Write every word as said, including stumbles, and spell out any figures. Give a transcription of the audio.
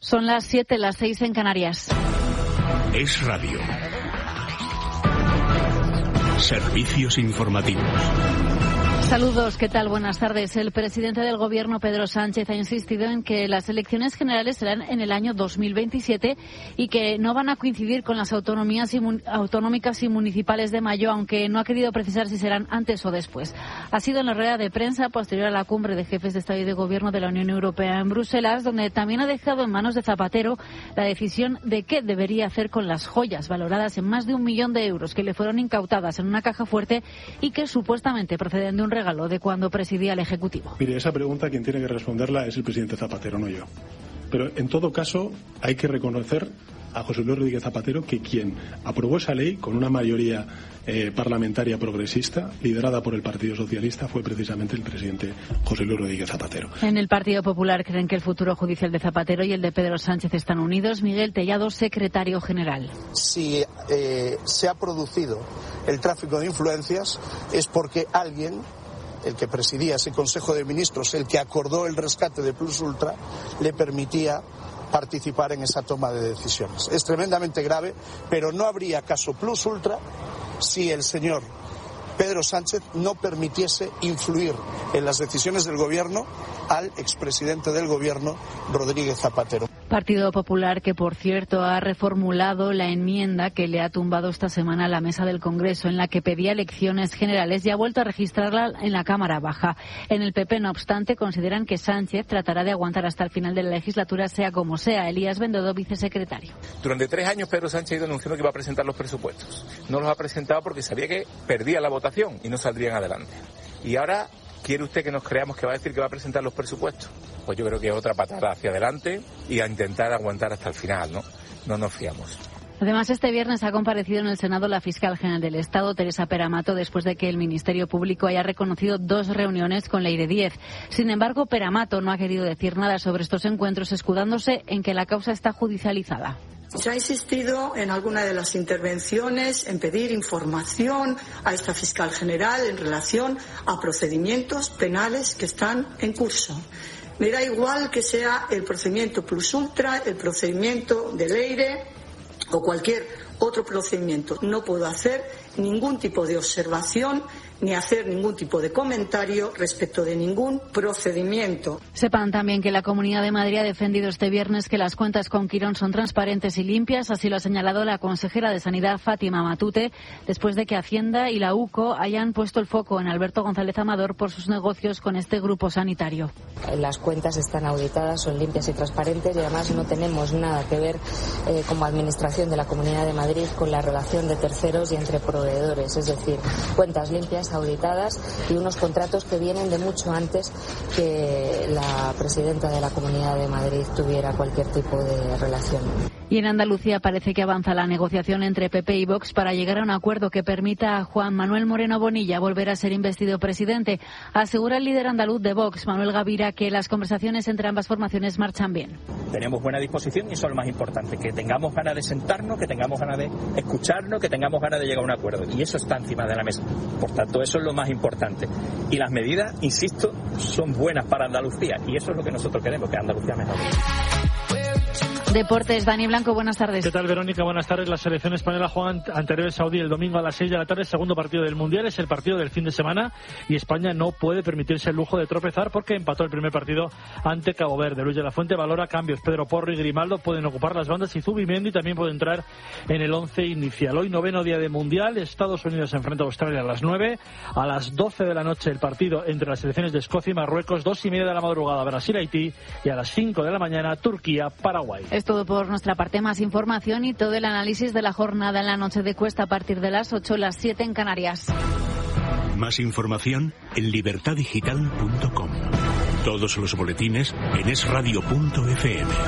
Son las siete, las seis en Canarias. Es Radio. Servicios informativos. Saludos, ¿qué tal? Buenas tardes. El presidente del Gobierno, Pedro Sánchez, ha insistido en que las elecciones generales serán en el año dos mil veintisiete y que no van a coincidir con las autonomías y mun- autonómicas y municipales de mayo, aunque no ha querido precisar si serán antes o después. Ha sido en la rueda de prensa posterior a la cumbre de jefes de Estado y de Gobierno de la Unión Europea en Bruselas, donde también ha dejado en manos de Zapatero la decisión de qué debería hacer con las joyas valoradas en más de un millón de euros que le fueron incautadas en una caja fuerte y que supuestamente proceden de un regalo de cuando presidía el Ejecutivo. Mire, esa pregunta quien tiene que responderla es el presidente Zapatero, no yo. Pero en todo caso hay que reconocer a José Luis Rodríguez Zapatero que quien aprobó esa ley con una mayoría eh, parlamentaria progresista liderada por el Partido Socialista fue precisamente el presidente José Luis Rodríguez Zapatero. En el Partido Popular creen que el futuro judicial de Zapatero y el de Pedro Sánchez están unidos. Miguel Tellado, secretario general. Si eh, se ha producido el tráfico de influencias es porque alguien, el que presidía ese Consejo de Ministros, el que acordó el rescate de Plus Ultra, le permitía participar en esa toma de decisiones. Es tremendamente grave, pero no habría caso Plus Ultra si el señor Pedro Sánchez no permitiese influir en las decisiones del Gobierno al expresidente del Gobierno, Rodríguez Zapatero. Partido Popular que, por cierto, ha reformulado la enmienda que le ha tumbado esta semana a la mesa del Congreso, en la que pedía elecciones generales, y ha vuelto a registrarla en la Cámara Baja. En el P P, no obstante, consideran que Sánchez tratará de aguantar hasta el final de la legislatura, sea como sea. Elías Bendodo, vicesecretario. Durante tres años Pedro Sánchez ha ido anunciando que iba a presentar los presupuestos. No los ha presentado porque sabía que perdía la votación y no saldrían adelante. Y ahora, ¿quiere usted que nos creamos que va a decir que va a presentar los presupuestos? Pues yo creo que otra patada hacia adelante y a intentar aguantar hasta el final, ¿no? No nos fiamos. Además, este viernes ha comparecido en el Senado la fiscal general del Estado, Teresa Peramato, después de que el Ministerio Público haya reconocido dos reuniones con Leire Díez. Sin embargo, Peramato no ha querido decir nada sobre estos encuentros, escudándose en que la causa está judicializada. Se ha insistido en alguna de las intervenciones en pedir información a esta fiscal general en relación a procedimientos penales que están en curso. Me da igual que sea el procedimiento Plus Ultra, el procedimiento de Leire o cualquier otro procedimiento. No puedo hacer ningún tipo de observación ni hacer ningún tipo de comentario respecto de ningún procedimiento. Sepan también que la Comunidad de Madrid ha defendido este viernes que las cuentas con Quirón son transparentes y limpias. Así lo ha señalado la consejera de Sanidad, Fátima Matute, después de que Hacienda y la U C O hayan puesto el foco en Alberto González Amador por sus negocios con este grupo sanitario. Las cuentas están auditadas, son limpias y transparentes y además no tenemos nada que ver eh, como Administración de la Comunidad de Madrid con la relación de terceros y entre proveedores. Es decir, cuentas limpias, auditadas y unos contratos que vienen de mucho antes que la presidenta de la Comunidad de Madrid tuviera cualquier tipo de relación. Y en Andalucía parece que avanza la negociación entre P P y Vox para llegar a un acuerdo que permita a Juan Manuel Moreno Bonilla volver a ser investido presidente. Asegura el líder andaluz de Vox, Manuel Gavira, que las conversaciones entre ambas formaciones marchan bien. Tenemos buena disposición y eso es lo más importante, que tengamos ganas de sentarnos, que tengamos ganas de escucharnos, que tengamos ganas de llegar a un acuerdo. Y eso está encima de la mesa. Por tanto, eso es lo más importante. Y las medidas, insisto, son buenas para Andalucía. Y eso es lo que nosotros queremos, que Andalucía mejore. Deportes, Dani Blanco, buenas tardes. ¿Qué tal, Verónica? Buenas tardes. La selección española juega ante Arabia Saudí el domingo a las seis de la tarde, segundo partido del Mundial, es el partido del fin de semana y España no puede permitirse el lujo de tropezar porque empató el primer partido ante Cabo Verde. Luis de la Fuente valora cambios. Pedro Porro y Grimaldo pueden ocupar las bandas y Zubimendi también puede entrar en el once inicial. Hoy, noveno día de Mundial, Estados Unidos se enfrenta a Australia a las nueve, a las doce de la noche el partido entre las selecciones de Escocia y Marruecos, dos y media de la madrugada Brasil-Haití y a las cinco de la mañana Turquía-Paraguay. Es todo por nuestra parte. Más información y todo el análisis de la jornada en la noche de Cuesta a partir de las ocho, las siete en Canarias. Más información en libertad digital punto com. Todos los boletines en es radio punto efe eme.